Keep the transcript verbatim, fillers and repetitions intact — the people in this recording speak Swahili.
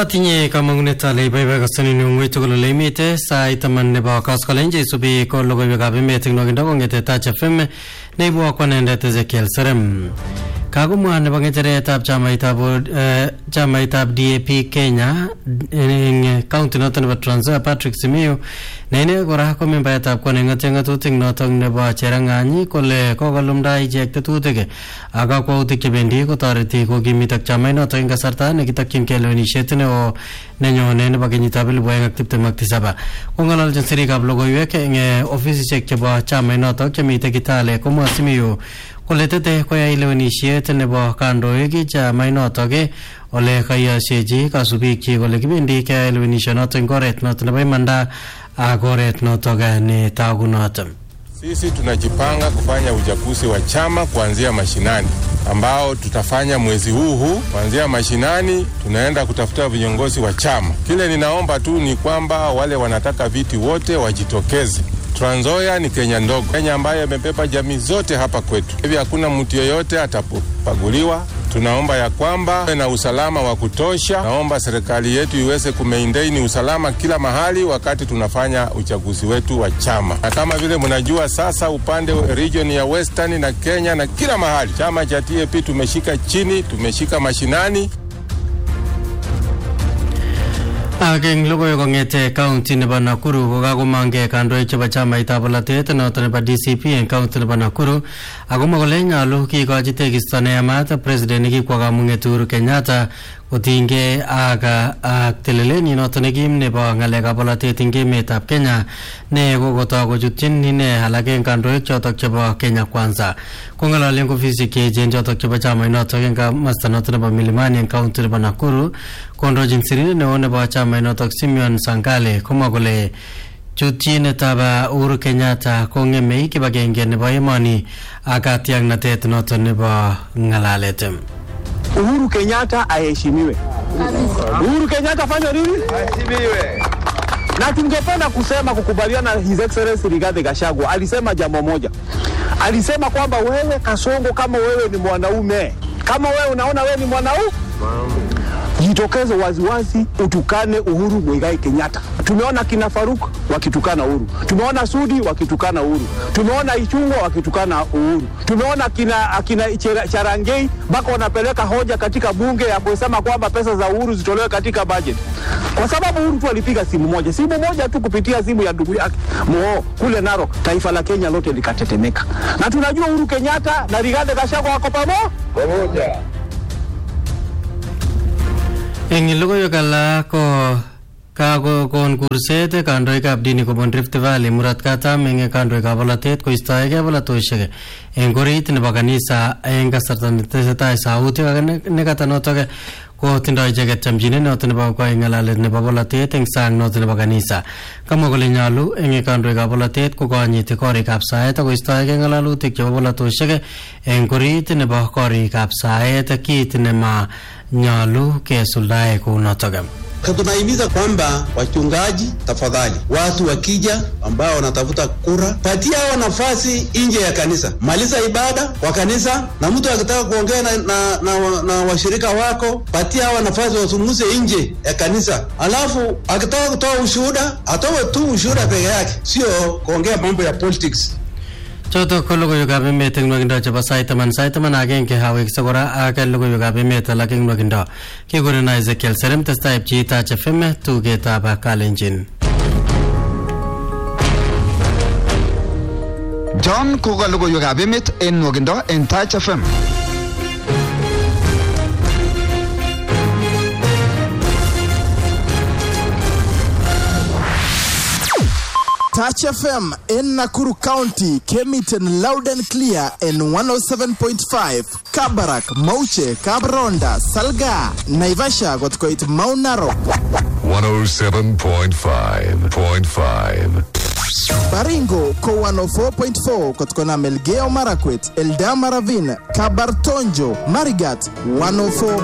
Atinye kamangunet ale ibaibay kasani ngoi tugul ole imite sait taman nebo koskoleny isubi ko logoiwekab emet eng nwokindo kongete Touch F M neibu kwanendet Ezekiel Serem. Kagumwa nebo ng'echeretab chamaitab chamaitab D A P Kenya eng county noton nebo Trans Nzoia Patrick Simiyu nene kora ko membaetab kwaneng'ote ng'atutik noton nebo Cherang'any kole kokolumda ichek tetutik ak kakwautik chebendi kotoreti kokimit ak chamait noton eng kasarta nekitokyingei lewenisiet neo nenyone nebo kenyitab elipu oeng ak tiptem ak tisab. Kong'ololjin sirikab logoiwek eng ofisisiek chebo chamait noton chemite Kitale komwa Simiyu kole tete koyai lewenisiet nebo kandoik chamait noton ole kayasheji kasubikchi kole kibendi keyai lewenisiet noton eng oret noton nebo imanda ak oret noton ne tagunot. Sisi tunajipanga kufanya uchaguzi wa chama kuanzia mashinani ambao tutafanya mwezi huu huu. Kuanzia mashinani tunaenda kutafuta viongozi wa chama. Kile ninaomba tu ni kwamba wale wanataka viti wote wajitokeze. Trans Nzoia ni Kenya ndogo, Kenya ambayo imebeba jamii zote hapa kwetu. Hivi hakuna mtu yeyote atapaguliwa. Tunaomba ya kwamba na usalama wa kutosha. Naomba serikali yetu iweze kumaintain usalama kila mahali wakati tunafanya uchaguzi wetu wa chama. Na kama vile mnajua sasa upande region ya Western na Kenya na kila mahali chama cha T A P tumeshika chini, tumeshika mashinani. Ageng logoy kongete county nebo Nakuru kokakomange kandoik chebo chamaitab bolatet noton nebo D C P eng county nebo Nakuru akomwa kole nyolu kikochi tekisto neyamat president nekikwo kamung'et Uhuru Kenyatta kotinygei ak ak telelenyi noton nekim nebo ng'alekab bolatet eng emetab Kenya ne kokotoi kochutyin ine alak eng kandoik chotok chebo Kenya Kwanza. Kong'ololen ofisisiek cheechen chotok chebo chamait notok eng komasta noton nebo Milimani eng county nebo Nakuru kondochin sirindet neo nebo chamait notok Simeon Sankale komwa kole chutyinetab Uhuru Kenyatta kong'emei kibagenge nebo emoni ak katiaknatet noton nebo ng'alalet. Uhuru Kenyatta aheshimiwe. Uhuru Kenyatta fanya nini? Aheshimiwe. Na tungependa kusema kukubaliana na His Excellency Rigathi Gachagua. Alisema jambo moja. Alisema kwamba wewe Kasongo, kama wewe ni mwanaume, kama wewe unaona wewe ni mwanaume, jitokeze waziwazi utukane Uhuru Muigai Kenyatta. Tumeona kina Faruk wakitukana Uhuru. Tumeona Sudi wakitukana Uhuru. Tumeona Ichungwa wakitukana Uhuru. Tumeona kina akina Charangei bako wanapeleka hoja katika bunge ya kusema kwamba pesa za Uhuru zitolewe katika budget. Kwa sababu Uhuru tu alipiga simu moja. Simu moja tu kupitia simu ya ndugu yake Moo kule Narok, taifa la Kenya lote likatetemeka. Na tunajua Uhuru Kenyatta na Rigathi Gachagua wako pamoja. Eng logoiwek alak ko kakokon kurset kandoikab dini kobun Rift Valley Murot Katam eng kandoikab bolatet koistoegei bolatosiek eng orit nebo kanisa eng kasarta netesetai sautik ak nekata notok ko tindoi icheket chamchinet noton nebo koai ng'alalet nebo bolatet eng sang noton nebo kanisa. Kamwa kole nyolu eng kandoikab bolatet kokonyiti korikab saet ak koistoegei ng'alalutik chebo bolatosiek eng orit nebo korikab saet, kit nema nyolu kesuldae kunotok. Tunahimiza kwamba wachungaji, tafadhali, watu wakija ambao wanatafuta kura, patia hao nafasi nje ya kanisa. Maliza ibada kwa kanisa, na mtu akitaka kuongea na, na, na, na washirika wako, patia hao nafasi wasungumze nje ya kanisa. Alafu akitaka kutoa ushuhuda, atoe tu ushuhuda peke yake, sio kuongea mambo ya politics. Choto ko logoiwekab emet eng nwokindo chebo sait taman sait taman agenge hawek sakora ak logoiwekab emet alak eng nwokindo. Kikuren Ezekiel Serem, testai pchi Touch F M tugetab Kalenjin. John koka logoiwekab emet eng nwokindo eng Touch F M. Touch F M in Nakuru County came it in loud and clear in one oh seven point five. Kabarak, Mauche, Kabronda, Salga, Naivasha got quite Mount Narok. one oh seven point five point five. Baringo ko one oh four point four kotkona Melgeo Marakwet, Eldama Ravine, Kabartonjo, Marigat one oh four